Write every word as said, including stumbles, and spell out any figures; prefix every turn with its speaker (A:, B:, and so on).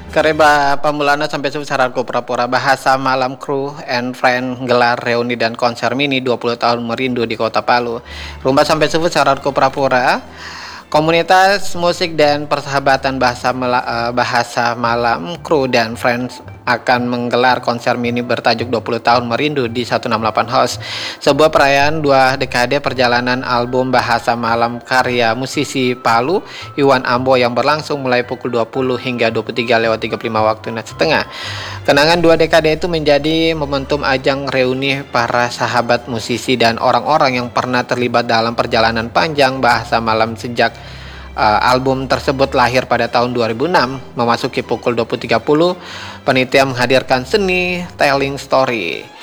A: Kareba Pamulana sampai Saranku Pura-Pura Bahasa Malam Crew and Friend gelar reuni dan konser mini dua puluh tahun Merindu di Kota Palu. Rumah sampai Subuh Saranku Pura-Pura, komunitas musik dan persahabatan bahasa Mela- eh, bahasa Malam Crew dan Friends akan menggelar konser mini bertajuk dua puluh tahun Merindu di seratus enam puluh delapan House. Sebuah perayaan dua dekade perjalanan album Bahasa Malam karya musisi Palu Iwan Ambo yang berlangsung mulai pukul dua puluh hingga dua puluh tiga lewat tiga puluh lima waktu Indonesia Tengah. Kenangan dua dekade itu menjadi momentum ajang reuni para sahabat musisi dan orang-orang yang pernah terlibat dalam perjalanan panjang Bahasa Malam sejak Uh, album tersebut lahir pada tahun dua ribu enam. Memasuki pukul dua puluh tiga puluh, panitia menghadirkan seni telling story